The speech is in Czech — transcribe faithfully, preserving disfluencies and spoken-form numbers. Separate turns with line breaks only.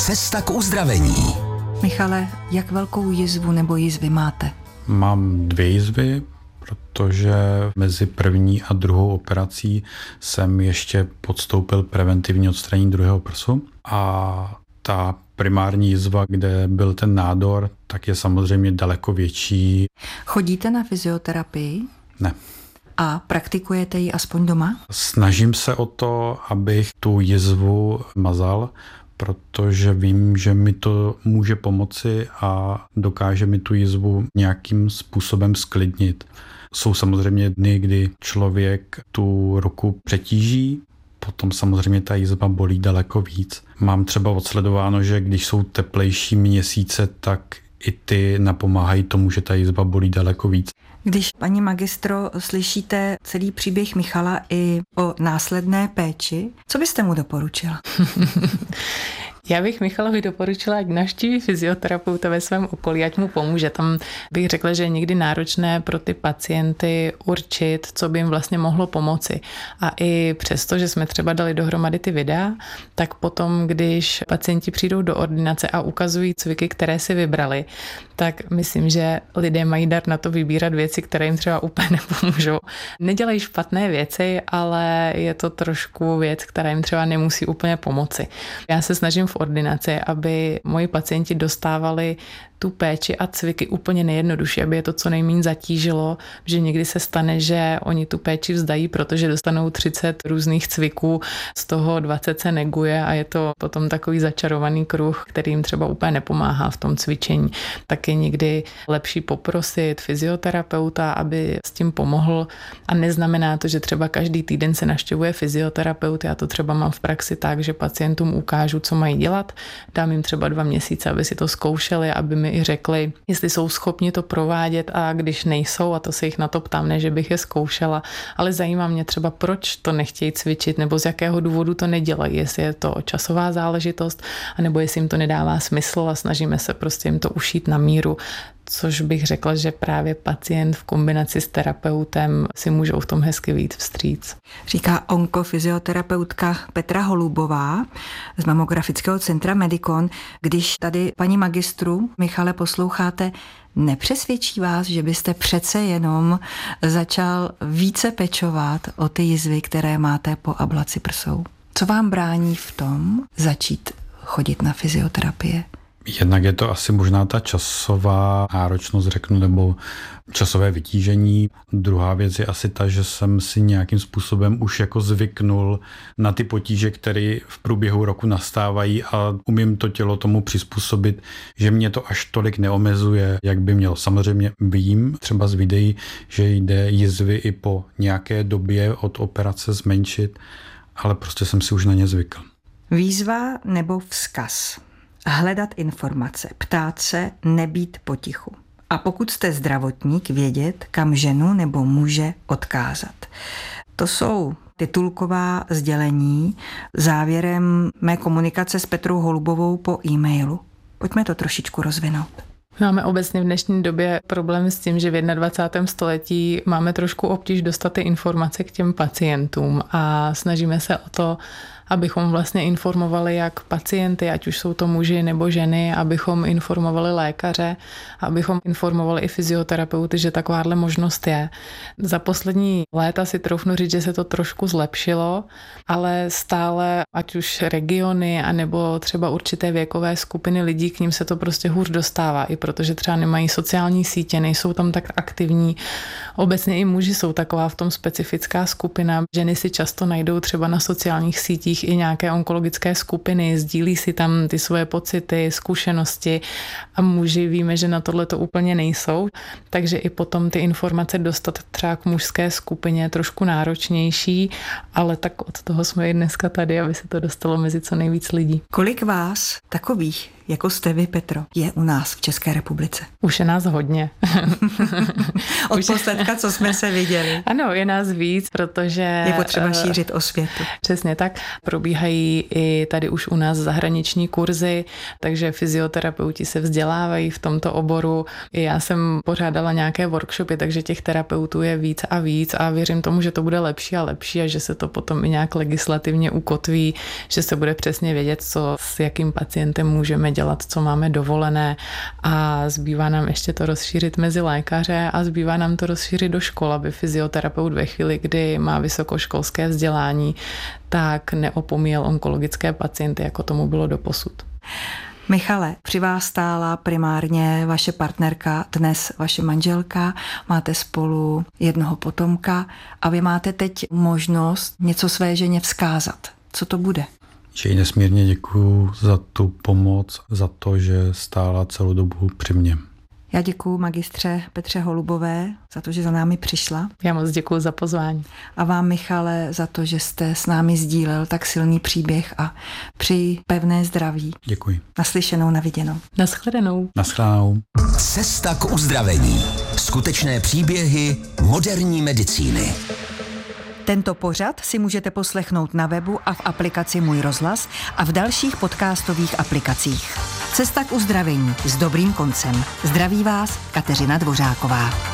Cesta k uzdravení.
Michale, jak velkou jizvu nebo jizvy máte?
Mám dvě jizvy, protože mezi první a druhou operací jsem ještě podstoupil preventivní odstranění druhého prsu a ta primární jizva, kde byl ten nádor, tak je samozřejmě daleko větší.
Chodíte na fyzioterapii?
Ne.
A praktikujete ji aspoň doma?
Snažím se o to, abych tu jizvu mazal, protože vím, že mi to může pomoci a dokáže mi tu jizvu nějakým způsobem sklidnit. Jsou samozřejmě dny, kdy člověk tu ruku přetíží, potom samozřejmě ta jizva bolí daleko víc. Mám třeba odsledováno, že když jsou teplejší měsíce, tak i ty napomáhají tomu, že ta jizva bolí daleko víc.
Když, paní magistro, slyšíte celý příběh Michala i o následné péči, co byste mu doporučila?
Já bych Michalovi doporučila, ať navštíví fyzioterapeuta ve svém okolí, ať mu pomůže. Tam bych řekla, že je někdy náročné pro ty pacienty určit, co by jim vlastně mohlo pomoci. A i přesto, že jsme třeba dali dohromady ty videa, tak potom, když pacienti přijdou do ordinace a ukazují cviky, které si vybrali, tak myslím, že lidé mají dar na to vybírat věci, které jim třeba úplně nepomůžou. Nedělají špatné věci, ale je to trošku věc, která jim třeba nemusí úplně pomoci. Já se snažím v ordinaci, aby moji pacienti dostávali tu péči a cviky úplně nejjednodušší, aby je to co nejméně zatížilo, že někdy se stane, že oni tu péči vzdají, protože dostanou třicet různých cviků, z toho dvacet se neguje a je to potom takový začarovaný kruh, který jim třeba úplně nepomáhá v tom cvičení. Tak je někdy lepší poprosit fyzioterapeuta, aby s tím pomohl a neznamená to, že třeba každý týden se navštěvuje fyzioterapeut. Já to třeba mám v praxi tak, že pacientům ukážu, co mají dělat, dám jim třeba dva měsíce, aby si to zkoušeli, aby mi i řekli, jestli jsou schopni to provádět a když nejsou, a to se jich na to ptám, ne, že bych je zkoušela, ale zajímá mě třeba, proč to nechtějí cvičit nebo z jakého důvodu to nedělají, jestli je to časová záležitost, anebo jestli jim to nedává smysl a snažíme se prostě jim to ušít na míru, což bych řekla, že právě pacient v kombinaci s terapeutem si můžou v tom hezky vyjít vstříc.
Říká onkofyzioterapeutka Petra Holubová z Mamografického centra Medikon. Když tady paní magistru Michale posloucháte, nepřesvědčí vás, že byste přece jenom začal více pečovat o ty jizvy, které máte po ablaci prsou? Co vám brání v tom začít chodit na fyzioterapie?
Jednak je to asi možná ta časová náročnost, řeknu, nebo časové vytížení. Druhá věc je asi ta, že jsem si nějakým způsobem už jako zvyknul na ty potíže, které v průběhu roku nastávají a umím to tělo tomu přizpůsobit, že mě to až tolik neomezuje, jak by mělo. Samozřejmě vím třeba z videí, že jde jizvy i po nějaké době od operace zmenšit, ale prostě jsem si už na ně zvykl.
Výzva nebo vzkaz? Hledat informace, ptát se, nebýt potichu. A pokud jste zdravotník, vědět, kam ženu nebo muže odkázat. To jsou titulková sdělení závěrem mé komunikace s Petrou Holubovou po e-mailu. Pojďme to trošičku rozvinout.
Máme obecně v dnešní době problém s tím, že v dvacátém prvním století máme trošku obtíž dostat ty informace k těm pacientům a snažíme se o to, abychom vlastně informovali jak pacienty, ať už jsou to muži nebo ženy, abychom informovali lékaře, abychom informovali i fyzioterapeuty, že takováhle možnost je. Za poslední léta si troufnu říct, že se to trošku zlepšilo, ale stále ať už regiony, anebo třeba určité věkové skupiny lidí, k ním se to prostě hůř dostává, i protože třeba nemají sociální sítě, nejsou tam tak aktivní. Obecně i muži jsou taková v tom specifická skupina. Ženy si často najdou třeba na sociálních sítích i nějaké onkologické skupiny, sdílí si tam ty svoje pocity, zkušenosti a muži víme, že na tohle to úplně nejsou, takže i potom ty informace dostat třeba k mužské skupině je trošku náročnější, ale tak od toho jsme i dneska tady, aby se to dostalo mezi co nejvíc lidí.
Kolik vás, takových jako jste vy, Petro, je u nás v České republice?
Už je nás hodně.
Od posledka, co jsme se viděli.
Ano, je nás víc, protože...
Je potřeba šířit osvětu.
Přesně tak. Probíhají i tady už u nás zahraniční kurzy, takže fyzioterapeuti se vzdělávají v tomto oboru. I já jsem pořádala nějaké workshopy, takže těch terapeutů je víc a víc a věřím tomu, že to bude lepší a lepší a že se to potom i nějak legislativně ukotví, že se bude přesně vědět, co s jakým pacientem můžeme dělat, co máme dovolené a zbývá nám ještě to rozšířit mezi lékaře a zbývá nám to rozšířit do škol, aby fyzioterapeut ve chvíli, kdy má vysokoškolské vzdělání, tak neopomíjel onkologické pacienty, jako tomu bylo doposud.
Michale, při vás stála primárně vaše partnerka, dnes vaše manželka, máte spolu jednoho potomka a vy máte teď možnost něco své ženě vzkázat. Co to bude?
Že jí nesmírně děkuju za tu pomoc, za to, že stála celou dobu při mně.
Já děkuju magistře Petře Holubové za to, že za námi přišla.
Já moc děkuju za pozvání.
A vám, Michale, za to, že jste s námi sdílel tak silný příběh a přeji pevné zdraví.
Děkuji.
Naslyšenou, naviděnou.
Naschledanou.
Naschledanou.
Cesta k uzdravení. Skutečné příběhy moderní medicíny.
Tento pořad si můžete poslechnout na webu a v aplikaci Můj rozhlas a v dalších podcastových aplikacích. Cesta k uzdravení s dobrým koncem. Zdraví vás Kateřina Dvořáková.